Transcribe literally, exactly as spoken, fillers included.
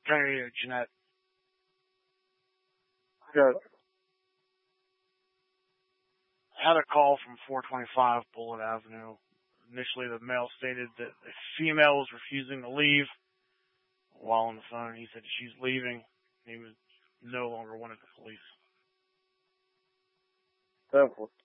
Hey, Jeanette. Good. I had a call from four twenty-five Bullitt Avenue. Initially, the male stated that a female was refusing to leave. While on the phone, he said she's leaving. He was no longer wanted the police. Simple.